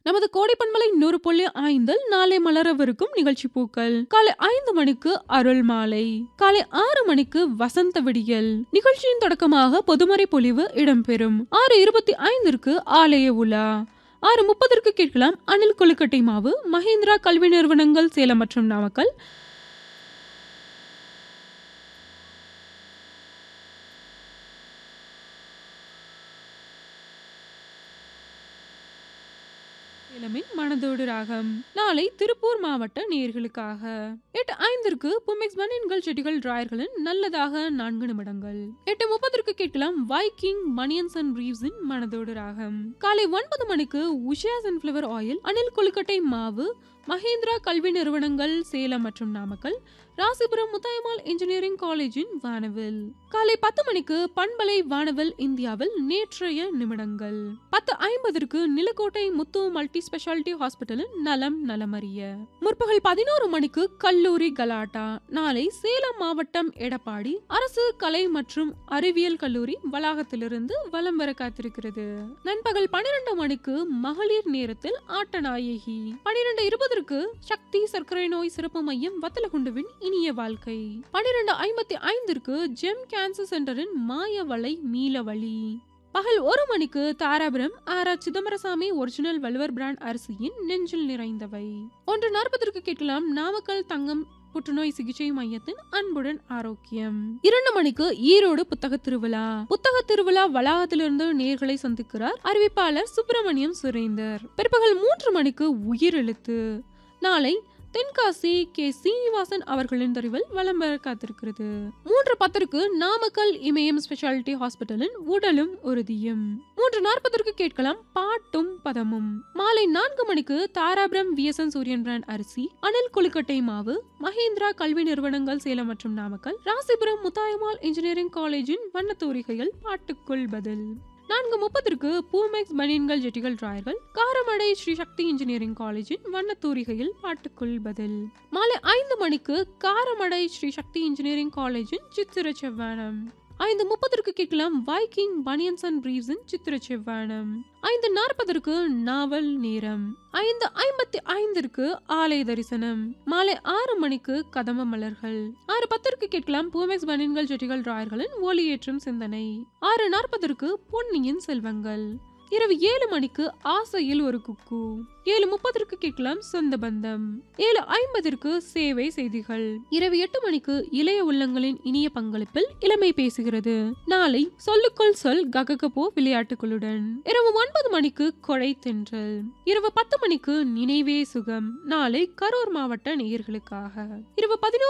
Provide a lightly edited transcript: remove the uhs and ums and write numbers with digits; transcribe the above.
நமது கோடைப்பண்பலை 100.5 நாளை மலரவிருக்கும் நிகழ்ச்சி பூக்கள். காலை 5 மணிக்கு அருள் மாலை, காலை 6 மணிக்கு வசந்த விடியல். நிகழ்ச்சியின் தொடக்கமாக பொதுமறை பொழிவு இடம்பெறும். 6:25 ஆலய உலா. 6:30 கேட்கலாம் அணில் கொழுக்கட்டை மாவு, மஹேந்திரா கல்வி நிறுவனங்கள் சேலம் மற்றும் நாமக்கல். மனதோடு ராகம். நாளை திருப்பூர் மாவட்ட நேயர்களுக்காக 8:05 புமெக்ஸ் பனியன்கள் செடிகள் டிராயர்களின் நல்லதாக 4 நிமிடங்கள். 8:30 கேட்கலாம் வைக்கிங் பனியன்ஸ் அண்ட் ரீவ்ஸின் மனதோடு ராகம். காலை 9 மணிக்கு உஷா சன்ஃபிளவர் ஆயில், அணில் கொழுக்கட்டை மாவு, மஹேந்திரா கல்வி நிறுவனங்கள் சேலம் மற்றும் நாமக்கல், ராசிபுரம் முத்தாயம்மாள் இன்ஜினியரிங் காலேஜின் வானவில். காலை 10 மணிக்கு பண்பலை வானவில் இந்தியாவில் நேற்றைய நிமிடங்கள். 10:50 நிலக்கோட்டை முத்து மல்டி ஸ்பெஷாலிட்டி ஹாஸ்பிட்டலின் நலம் நலமறிய. முற்பகல் 11 மணிக்கு கல்லூரி கலாட்டா. நாளை சேலம் மாவட்டம் எடப்பாடி அரசு கலை மற்றும் அறிவியல் கல்லூரி வளாகத்திலிருந்து வலம் வர காத்திருக்கிறது. நண்பகல் 12 மணிக்கு மகளிர் நேரத்தில் ஆட்டநாயகி. 12:20 சக்தி சர்க்கரை நோய் சிறப்பு மையம் வத்தலகுண்டுவின் இனிய வாழ்க்கை. 12:55 ஜெம் கேன்சர் சென்டரின் மாயவளை மீளவழி. பகல் 1 மணிக்கு Dharapuram R Chidambarasamy original Valluvar brand அரிசியின் நெஞ்சில் நிறைந்தவை. 1:40 கேட்கலாம் நாமக்கல் தங்கம் புற்றுநோய் சிகிச்சை மையத்தின் அன்புடன் ஆரோக்கியம். 2 மணிக்கு ஈரோடு புத்தக திருவிழா. புத்தக திருவிழா வளாகத்திலிருந்து நேயர்களை சந்திக்கிறார் அறிவிப்பாளர் சுப்பிரமணியம் சுரேந்தர். பிற்பகல் 3 மணிக்கு உயிரெழுத்து. நாளை தென்காசி கே சீனிவாசன் அவர்களின் தறிவில் வலம் வர காத்திருக்கிறது. 3:10 நாமக்கல் இமயம் ஸ்பெஷாலிட்டி ஹாஸ்பிட்டலின் உடலும் உறுதியும். 3:40 கேட்கலாம் பாட்டும் பதமும். மாலை 4 மணிக்கு தாராபுரம் விஎஸ்என் சூரியன் பிராண்ட் அரிசி, அணில் கொழுக்கட்டை மாவு, மஹேந்திரா கல்வி நிறுவனங்கள் சேலம் மற்றும் நாமக்கல், ராசிபுரம் முத்தாயம்மாள் இன்ஜினியரிங் காலேஜின் வண்ணத்தூரிகைகள் பாட்டுக்குள் பதில். 4:30 பூமெக்ஸ் பனியன்கள் ஜெட்டிகள் டிராயர்கள், காரமடை ஸ்ரீ சக்தி இன்ஜினியரிங் காலேஜின் வண்ணத்தூரிகையில் பாட்டுக்குள் பதில். மாலை 5 மணிக்கு காரமடை ஸ்ரீ சக்தி இன்ஜினியரிங் காலேஜின் சித்திர செவ்வானம். 5:30 கேட்கலாம் வைக்கிங் பனியன்ஸ் அண்ட் ரீவ்ஸின் சித்திர செவ்வானம். 5:40 நாவல் நேரம். 5:55 ஆலய தரிசனம். மாலை 6 மணிக்கு கதம்ப மலர்கள். 6:10 கேட்கலாம் பூமெக்ஸ் பனியன்கள் ஜெட்டிகள் டிராயர்களின் ஒளியேற்றும் சிந்தனை. 6:40 பொன்னியின் செல்வங்கள். இரவு 7 மணிக்கு ஆசையில் ஒரு குக்கு. 7:30 கேட்கலாம் சொந்த பந்தம். 7:50 சேவை செய்திகள். இரவு 8 மணிக்கு இளைய உள்ளங்களின் இனிய பங்களிப்பில் இளமை பேசுகிறது. நாளை சொல்லுக்குள் சொல் கககபோ விளையாட்டுகளுடன். இரவு 9 மணிக்கு கொடை தென்றல். இரவு 10 மணிக்கு நினைவே சுகம். நாளை கரூர் மாவட்ட நேயர்களுக்காக. இரவு 11